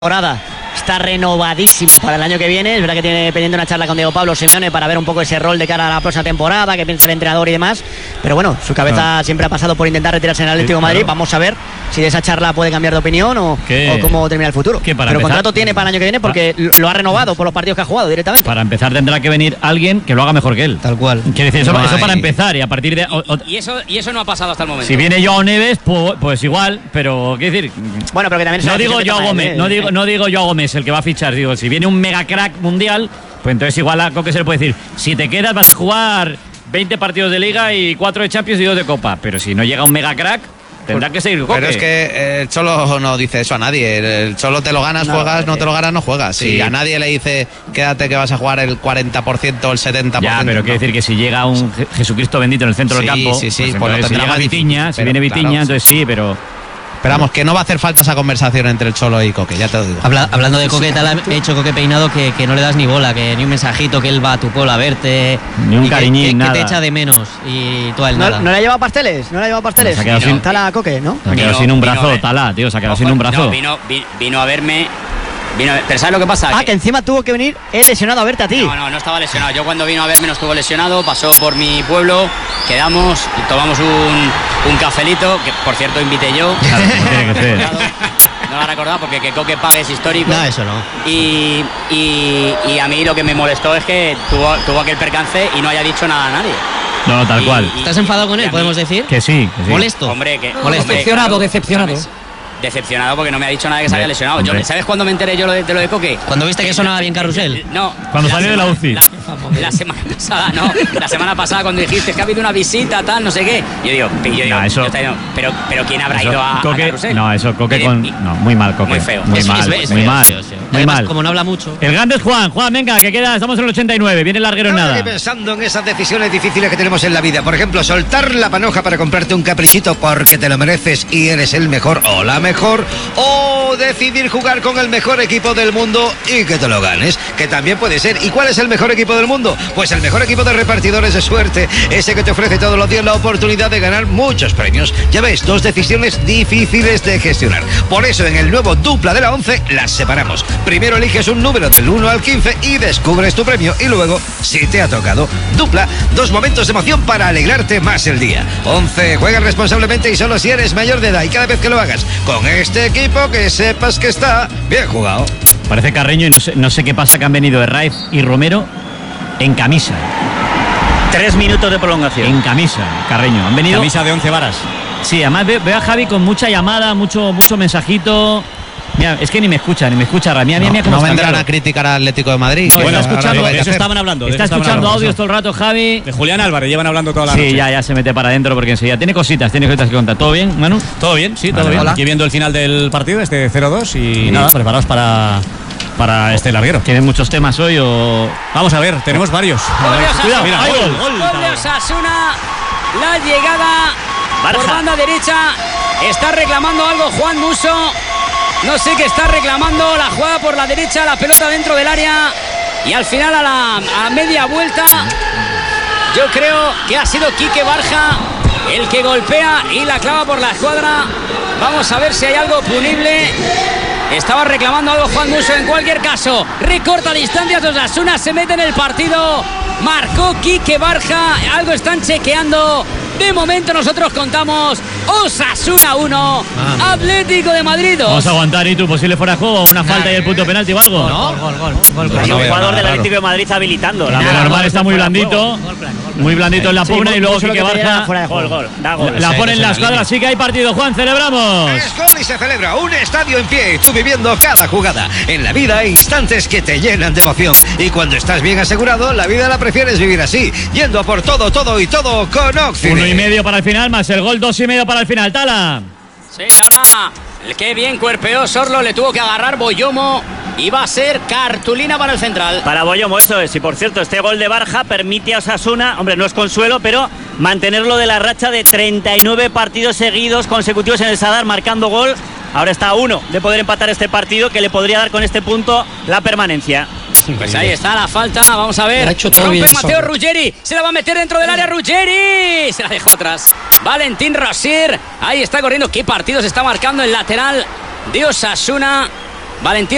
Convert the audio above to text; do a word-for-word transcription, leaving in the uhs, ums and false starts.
Temporada está renovadísimo para el año que viene. Es verdad que tiene pendiente una charla con Diego Pablo Simeone para ver un poco ese rol de cara a la próxima temporada, que piensa el entrenador y demás. Pero bueno, su cabeza no. siempre ha pasado por intentar retirarse en el Atlético de Madrid. Claro. Vamos a ver si de esa charla puede cambiar de opinión o, o cómo termina el futuro. Pero empezar, contrato tiene para el año que viene porque para... lo ha renovado por los partidos que ha jugado directamente. Para empezar tendrá que venir alguien que lo haga mejor que él. Tal cual. Quiere decir, eso, no eso para empezar y a partir de... O, o... Y, eso, y eso no ha pasado hasta el momento. Si viene Joao Neves, pues, pues igual, pero quiero decir... Bueno, pero que también... No digo Joao Gómez, él, no, digo, no digo Joao Gómez el que va a fichar, digo, si viene un mega crack mundial, pues entonces igual a Coque se le puede decir, si te quedas vas a jugar veinte partidos de Liga y cuatro de Champions y dos de Copa, pero si no llega un mega crack, tendrá que seguir Coque. Pero es que el Cholo no dice eso a nadie. El Cholo te lo ganas, no, juegas, eh, no te lo ganas, no juegas. Si sí. a nadie le dice, quédate que vas a jugar el cuarenta por ciento o el setenta por ciento. Ya, pero no. quiere decir que si llega un Jesucristo bendito en el centro sí, del campo, sí, sí, pues, pues si llega Vitiña, si viene Vitiña, claro, entonces sí, pero... Pero vamos, que no va a hacer falta esa conversación entre el Cholo y Coque, ya te lo digo. Habla, hablando de Coque, tal ha hecho Coque Peinado que, que no le das ni bola, que ni un mensajito, que él va a tu pueblo a verte. Ni un cariñín, que, que, nada. Que te echa de menos y tú a él ¿No, nada. ¿No le ha llevado pasteles? ¿No le ha llevado pasteles? Se ha quedado no. sin Tala Coque, ¿no? Se ha quedado sin un brazo, Tala, tío, se ha quedado sin un brazo. No, vino, vino a verme... Vino, pero ¿sabes lo que pasa? Ah, que, que encima tuvo que venir él lesionado a verte a ti. No, no, no estaba lesionado. Yo cuando vino a verme no estuvo lesionado, pasó por mi pueblo, quedamos, tomamos un, un cafelito, que por cierto invité yo. Claro, tiene que ser. No lo he recordado porque que Coque pague es histórico. No, eso no. Y, y, y a mí lo que me molestó es que tuvo, tuvo aquel percance y no haya dicho nada a nadie. No, tal y, cual. Y, ¿Estás enfadado con él, mí, podemos decir? Que sí, que sí. ¿Molesto? Hombre, que... Molesto. Hombre, decepcionado, claro, decepcionado. ¿sabes? Decepcionado porque no me ha dicho nada que se hombre, había lesionado. Yo, ¿sabes cuándo me enteré yo de, de lo de Coque? Cuando viste que sonaba bien Carrusel. No. Cuando salió de la U C I. La, la semana pasada, no. La semana pasada cuando dijiste que ha habido una visita, tal, no sé qué. Yo digo, yo digo, nah, eso, yo digo pero, pero ¿quién habrá eso, ido a, Coque, a Carrusel? No, eso, Coque y, con... Y, no, muy mal, Coque. Muy feo. Muy es, mal, es, es muy feo, mal. sí, sí. Muy Además, mal. como no habla mucho. El grande es Juan. Juan, venga, que queda, estamos en el ochenta y nueve. Viene el larguero en nada. Pensando en esas decisiones difíciles que tenemos en la vida. Por ejemplo, soltar la panoja para comprarte un caprichito porque te lo mereces y eres el mejor o la mejor. O decidir jugar con el mejor equipo del mundo y que te lo ganes, que también puede ser. ¿Y cuál es el mejor equipo del mundo? Pues el mejor equipo de repartidores de suerte, ese que te ofrece todos los días la oportunidad de ganar muchos premios. Ya ves, dos decisiones difíciles de gestionar. Por eso en el nuevo Dupla de la once las separamos. Primero eliges un número del uno al quince y descubres tu premio, y luego, si te ha tocado, Dupla, dos momentos de emoción para alegrarte más el día. once, juega responsablemente y solo si eres mayor de edad, y cada vez que lo hagas con este equipo, que sepas que está bien jugado. Parece Carreño y no sé, no sé qué pasa, que han venido Herraiz y Romero en camisa. Tres minutos de prolongación. En camisa, Carreño. Han venido... Camisa de once varas. Sí, además veo, veo a Javi con mucha llamada, mucho, mucho mensajito. Mira, es que ni me escucha, ni me escucha. Mira, mira, mira cómo no está, vendrán claro. a criticar al Atlético de Madrid. No, bueno, está escuchando, de eso estaban hablando. Está estaban escuchando hablando, audios todo el rato, Javi. De Julián Álvarez, llevan hablando toda la sí, noche. Sí, ya, ya se mete para adentro porque enseguida tiene cositas, tiene cositas que contar. ¿Todo bien, Manu? Todo bien, sí, todo vale, bien. hola. Aquí viendo el final del partido, este cero dos, y sí. nada, preparados para, para este larguero. ¿Tienen muchos temas hoy o...? Vamos a ver, tenemos varios. Cuidado, mira, gol, gol, gol, gol de Osasuna. La llegada Barja. Por banda derecha. Está reclamando algo Juan Musso. No sé qué está reclamando. La jugada por la derecha, la pelota dentro del área. Y al final a la a media vuelta, yo creo que ha sido Quique Barja el que golpea y la clava por la escuadra. Vamos a ver si hay algo punible. Estaba reclamando algo Juan Musso. En cualquier caso, recorta distancias. Osasuna se mete en el partido. Marcó Quique Barja. Algo están chequeando. De momento nosotros contamos Osasuna uno, ah, Atlético de Madrid dos. Vamos a aguantar, y tú, posible fuera de juego, una falta y el punto penalti o algo. No, gol, gol, gol. gol, gol. Hay un jugador del Atlético de Madrid habilitando. La de normal está muy blandito, muy blandito en la pugna, y luego sí que Barja gol, gol, da gol. La pone en la escuadra, sí que hay partido. Juan, celebramos. Es gol y se celebra un estadio en pie, tú viviendo cada jugada. En la vida hay instantes que te llenan de emoción, y cuando estás bien asegurado, la vida la prefieres vivir así, yendo a por todo, todo y todo con Oxide. Uno y medio para el final, más el gol, dos y medio para el final. Tala. Sí, ahora, qué bien cuerpeó Sorlo, le tuvo que agarrar Boyomo. Y va a ser cartulina para el central. Para Boyomo, eso es. Y por cierto, este gol de Barja permite a Osasuna, hombre, no es consuelo, pero mantenerlo de la racha de treinta y nueve partidos seguidos consecutivos en el Sadar marcando gol. Ahora está a uno de poder empatar este partido, que le podría dar con este punto la permanencia. Pues ahí está la falta, vamos a ver. Ha hecho todo Rompe bien Mateo eso. Ruggeri, se la va a meter dentro del área Ruggeri. Se la dejó atrás. Valentín Rosier, ahí está corriendo. Qué partido se está marcando el lateral de Osasuna. Valentín